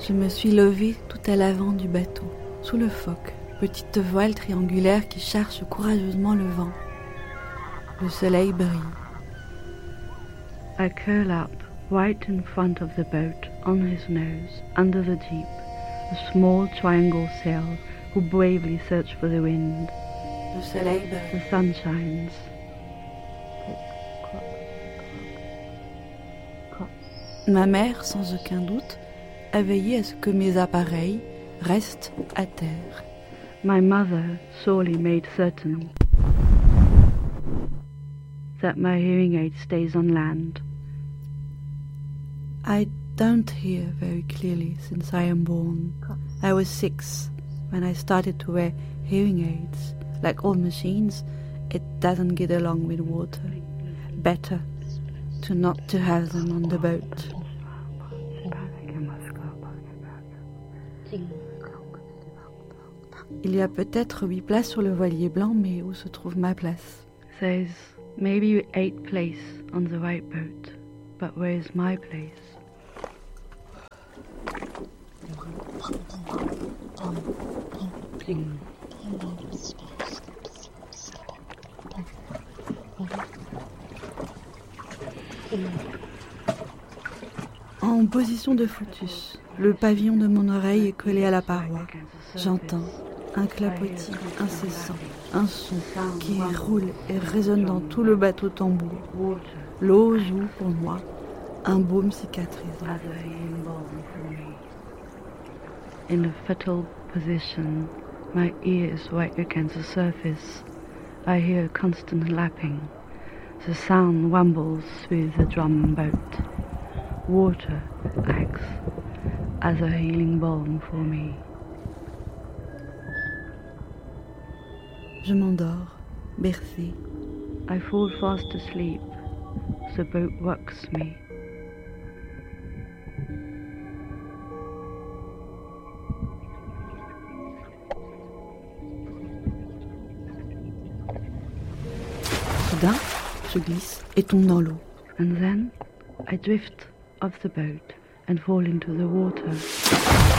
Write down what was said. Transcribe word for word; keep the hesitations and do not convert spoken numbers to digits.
Je me suis levée tout à l'avant du bateau, sous le foc, petite voile triangulaire qui cherche courageusement le vent. Le soleil brille. I curl up right in front of the boat, on his nose, under the jeep, a small triangle sail who bravely search for the wind. Le soleil brille. The sun shines. Ma mère, sans aucun doute, a veillé à ce que mes appareils restent à terre. My mother sorely made certain that my hearing aid stays on land. I don't hear very clearly since I am born. I was six when I started to wear hearing aids. Like all machines, it doesn't get along with water. Better to not to have them on the boat. Il y a peut-être huit places sur le voilier blanc, mais où se trouve ma place? There's maybe eight places on the white boat, but where is my place? En position de fœtus, le pavillon de mon oreille est collé à la paroi. J'entends un clapotis incessant, un son qui roule et résonne dans tout le bateau tambour. L'eau joue pour moi un baume cicatrisant. In a fetal position, my ears right against the surface. I hear a constant lapping. The sound wumbles through the drum boat. Water acts as a healing balm for me. Je m'endors, bercée. I fall fast asleep. The boat rocks me. Soudain, je glisse et tombe dans l'eau. And then I drift off the boat and fall into the water.